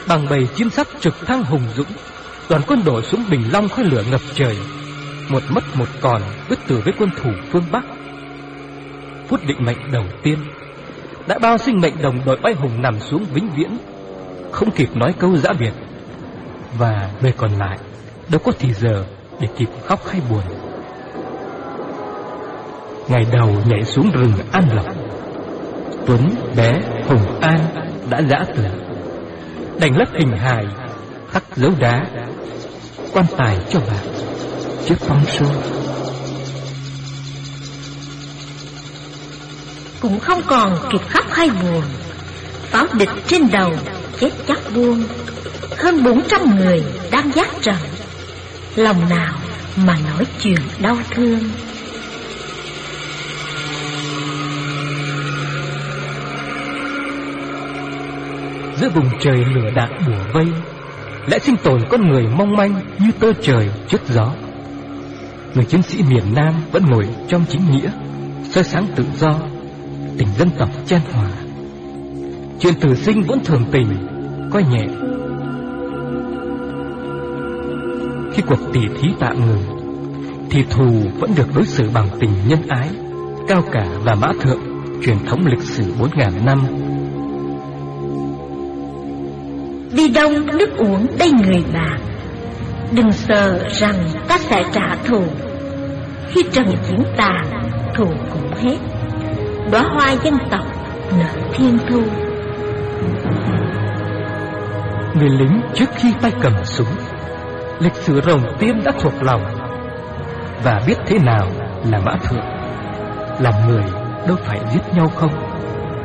bằng bầy chim sắt trực thăng hùng dũng, đoàn quân đổ xuống Bình Long khói lửa ngập trời, một mất một còn quyết tử với quân thủ phương Bắc. Phút định mệnh đầu tiên đã bao sinh mệnh đồng đội oai hùng nằm xuống vĩnh viễn, không kịp nói câu giã biệt, và người còn lại đâu có thì giờ để kịp khóc hay buồn. Ngày đầu nhảy xuống rừng An Lộc, Tuấn, Bé, Hùng An đã giã từ, đành lấp hình hài, khắc dấu đá, quan tài cho bà trước phong sương. Cũng không còn kịp khóc hay buồn, pháo địch trên đầu chết chắc buông, hơn 400 người đang gác trận, lòng nào mà nói chuyện đau thương. Giữa vùng trời lửa đạn bủa vây, lẽ sinh tồn con người mong manh như tơ trời trước gió. Người chiến sĩ miền Nam vẫn ngồi trong chính nghĩa, soi sáng tự do, tình dân tộc chan hòa. Chuyện tử sinh vẫn thường tình, coi nhẹ. Khi cuộc tỉ thí tạm ngừng, thì thù vẫn được đối xử bằng tình nhân ái, cao cả và mã thượng, truyền thống lịch sử 4.000 năm. Đi đông nước uống đây người bạn, đừng sợ rằng ta sẽ trả thù. Khi trần chiến tàn, thù cũng hết, đóa hoa dân tộc nở thiên thu. Người lính trước khi tay cầm súng, lịch sử Rồng Tiên đã thuộc lòng, và biết thế nào là mã thượng. Làm người đâu phải giết nhau không.